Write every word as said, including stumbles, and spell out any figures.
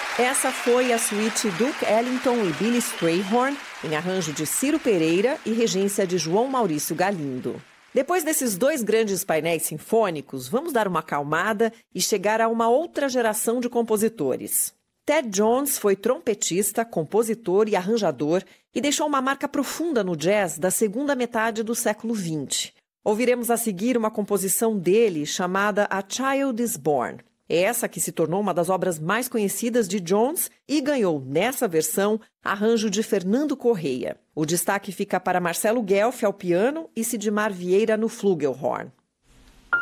Essa foi a suíte Duke Ellington e Billy Strayhorn, em arranjo de Ciro Pereira e regência de João Maurício Galindo. Depois desses dois grandes painéis sinfônicos, vamos dar uma acalmada e chegar a uma outra geração de compositores. Ted Jones foi trompetista, compositor e arranjador e deixou uma marca profunda no jazz da segunda metade do século vinte. Ouviremos a seguir uma composição dele chamada A Child is Born. É essa que se tornou uma das obras mais conhecidas de Jones e ganhou, nessa versão, arranjo de Fernando Correia. O destaque fica para Marcelo Guelfi ao piano e Sidmar Vieira no flugelhorn.